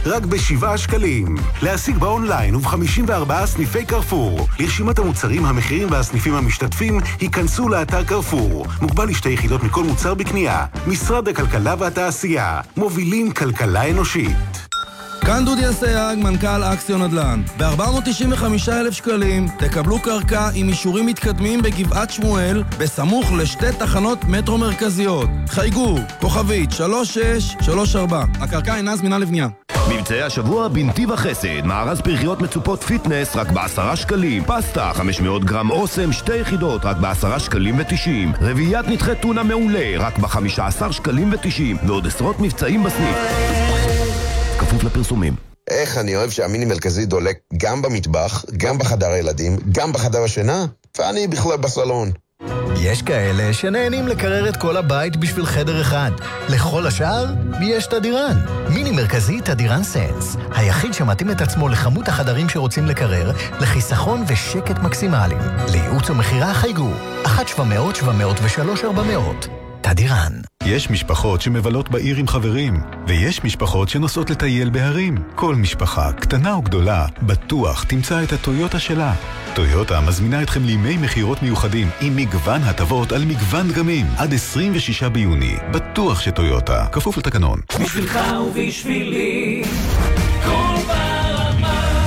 רק ב7 שקלים. להשיג באונליין וב54 סניפי קרפור. לרשימת המוצרים, המחירים והסניפים המשתתפים, היכנסו לאתר קרפור. מוגבל ל2 יחידות מכל מוצר בקנייה. משרד הכלכלה והתעשייה. מובילים כלכלה אנושית. כאן דודי אסייג, מנכ"ל אקסיון נדל"ן. ב-495,000 שקלים תקבלו קרקע עם אישורים מתקדמים בגבעת שמואל, בסמוך לשתי תחנות מטרו מרכזיות. חייגו, כוכבית 3634. הקרקע אינה זמינה לבנייה. מבצעי השבוע בנתיב החסד, מארז פרחיות מצופות פיטנס רק ב10 שקלים, פסטה 500 גרם אוסם 2 יחידות רק ב10 שקלים ו90, רביעיית נתחי טונה מעולה רק ב15 שקלים ו90, ועוד עשרות מבצעים בסניף. כפוף לפרסומים. איך אני אוהב שהמיני מרכזי דולק גם במטבח, גם בחדר הילדים, גם בחדר השינה, ואני בכלל בסלון. יש כאלה שנהנים לקרר את כל הבית בשביל חדר אחד. לכל השאר, יש תדירן. מיני מרכזי תדירן סנס. היחיד שמתאים את עצמו לכמות החדרים שרוצים לקרר, לחיסכון ושקט מקסימליים. לייעוץ ומחירה חייגו. 1-700-703-400. תדירן. יש משפחות שמבלות בעיר עם חברים, ויש משפחות שנוסעות לטייל בהרים. כל משפחה, קטנה או גדולה, בטוח תמצא את הטויוטה שלה. טויוטה מזמינה אתכם לימי מחירות מיוחדים עם מגוון הטבות על מגוון דגמים. עד 26 ביוני. בטוח שטויוטה. כפוף לתקנון. בשבילך ובשבילי, כל ברמה.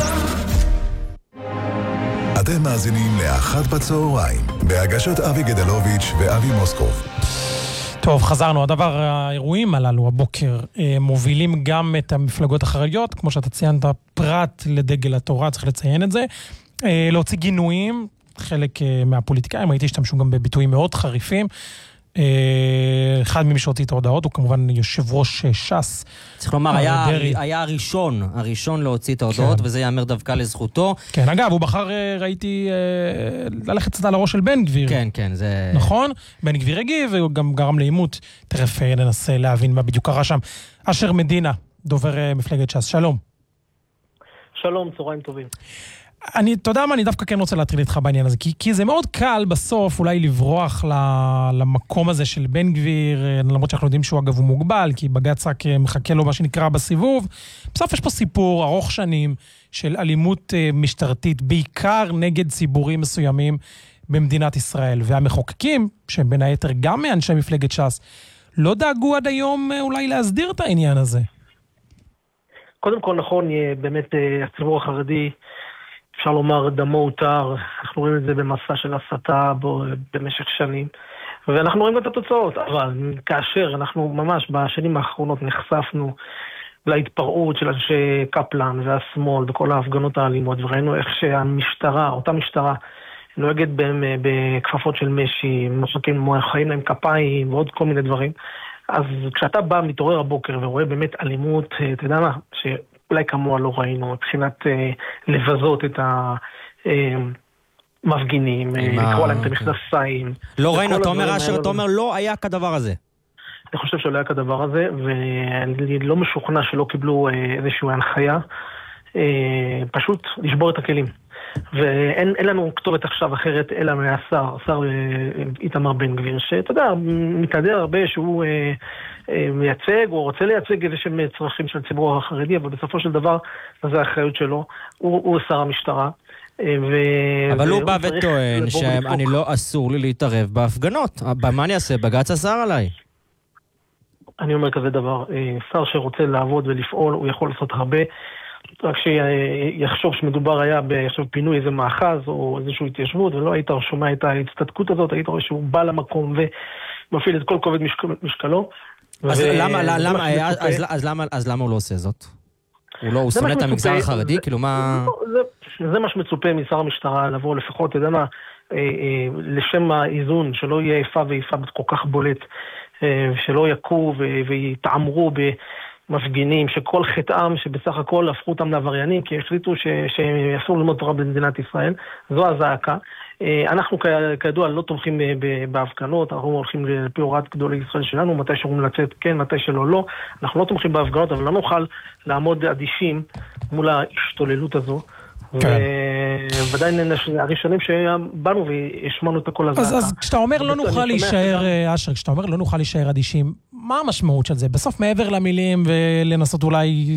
אתם מאזינים לאחת בצהריים, בהגשת אבי גדלוביץ' ואבי מוסקוב. טוב, חזרנו. האירועים הללו הבוקר מובילים גם את המפלגות החרדיות, כמו שאתה ציינת, פרט לדגל התורה, צריך לציין את זה, להוציא גינויים, חלק מהפוליטיקאים, הייתי השתמשו גם בביטויים מאוד חריפים, אחד ממי שהוציא את ההודעות הוא כמובן יושב ראש ש"ס. צריך לומר, היה הראשון להוציא את ההודעות, וזה יאמר דווקא לזכותו. כן, אגב, הוא בחר, ראיתי, ללכת קצת על הראש של בן גביר. כן, זה... נכון? בן גביר הגיב, והוא גם גרם לעימות. תכף ננסה להבין מה בדיוק קרה שם. אשר מדינה, דובר מפלגת ש"ס, שלום. שלום, צהריים טובים. אתה יודע מה, אני דווקא כן רוצה להטריד איתך בעניין הזה, כי זה מאוד קל בסוף אולי לברוח למקום הזה של בן גביר, למרות שאנחנו יודעים שהוא אגב הוא מוגבל, כי בג"ץ רק מחכה לו מה שנקרא בסיבוב. בסוף יש פה סיפור ארוך שנים של אלימות משטרתית, בעיקר נגד ציבורים מסוימים במדינת ישראל, והמחוקקים, שהם בין היתר גם מאנשי מפלגת ש"ס, לא דאגו עד היום אולי להסדיר את העניין הזה. קודם כל נכון, באמת הציבור החרדי, אפשר לומר דמו הותר, אנחנו רואים את זה במסע של הסתה במשך שנים, ואנחנו רואים את התוצאות, אבל כאשר אנחנו ממש בשנים האחרונות נחשפנו להתפרעות של אנשי קפלן והשמאל וכל ההפגנות האלימות, וראינו איך שהמשטרה, אותה משטרה, נוהגת בכפפות של משי, מוחאים להם כפיים ועוד כל מיני דברים, אז כשאתה בא מתעורר הבוקר ורואה באמת אלימות, אתה יודע מה, אולי כמוה לא ראינו, מבחינת לבזות את המפגינים, לקרוא להם את המכנסיים. לא ראינו, אתה אומר אשר, אתה אומר לא היה כדבר הזה. אני חושב שלא היה כדבר הזה, ואני לא משוכנע שלא קיבלו איזושהי הנחיה, פשוט לשבור את הכלים. ואין לנו כתובת עכשיו אחרת אלא מהשר איתמר בן גביר, שאתה יודע, מתהדר הרבה שהוא מייצג, או רוצה לייצג איזה שהם צרכים של הציבור החרדי, אבל בסופו של דבר, זה האחריות שלו, הוא שר המשטרה. אבל הוא בא וטוען שאני לא אסור לי להתערב בהפגנות. מה אני אעשה? בג"ץ אסר עליי. אני אומר כזה דבר, שר שרוצה לעבוד ולפעול, הוא יכול לעשות הרבה, רק שיחשוב שמדובר היה בפינוי איזה מאחז או איזושהי התיישבות, ולא היית שומע את ההצטדקות הזאת, היית רואה שהוא בא למקום ומפעיל את כל כובד משקלו. אז למה הוא לא עושה זאת? הוא שונא את המגזר החרדי? כאילו מה... זה מה שמצופה משר המשטרה, לבוא לפחות, אתה יודע מה, לשם האיזון, שלא יהיה איפה ואיפה כל כך בולט, שלא יקו ויתעמרו מפגינים שכל חטאם שבסך הכל הפכו אותם לעבריינים כי החליטו שאסור ללמוד תורה במדינת ישראל. זו הזעקה. אנחנו כידוע לא תומכים בהפגנות, אנחנו הולכים לפי הוראת גדולי ישראל שלנו, מתי שאומרים לצאת כן, מתי שלא לא. אנחנו לא תומכים בהפגנות, אבל לא נוכל לעמוד אדישים מול ההשתוללות הזו. ודאי הראשונים שבאנו והשמענו את הכל הזה. אז כשאתה אומר לא נוכל להישאר, אשר, כשאתה אומר לא נוכל להישאר אדישים, מה המשמעות של זה? בסוף מעבר למילים ולנסות אולי